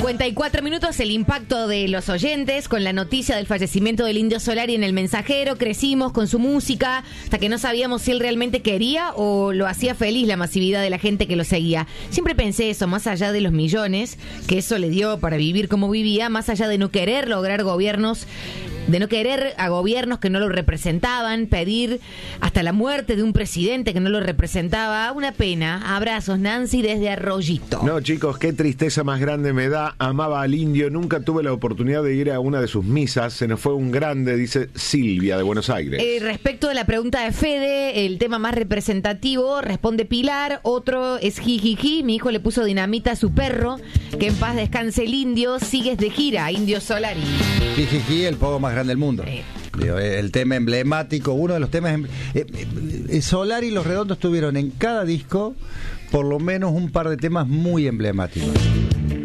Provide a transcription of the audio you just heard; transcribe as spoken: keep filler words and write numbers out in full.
cincuenta y cuatro minutos, el impacto de los oyentes con la noticia del fallecimiento del Indio Solari en El Mensajero. Crecimos con su música hasta que no sabíamos si él realmente quería o lo hacía feliz la masividad de la gente que lo seguía. Siempre pensé eso, más allá de los millones que eso le dio para vivir como vivía, más allá de no querer lograr gobiernos, de no querer a gobiernos que no lo representaban, pedir hasta la muerte de un presidente que no lo representaba. Una pena. Abrazos, Nancy, desde Arroyito. No, chicos, qué tristeza más grande me da. Amaba al Indio, nunca tuve la oportunidad de ir a una de sus misas. Se nos fue un grande, dice Silvia de Buenos Aires. Eh, respecto de la pregunta de Fede, el tema más representativo, responde Pilar. Otro es jijiji. Mi hijo le puso dinamita a su perro. Que en paz descanse el Indio. Sigues de gira, Indio Solari. Jijiji, el pogo más grande del mundo. Sí. El tema emblemático, uno de los temas. Eh, eh, Solari y Los Redondos tuvieron en cada disco por lo menos un par de temas muy emblemáticos.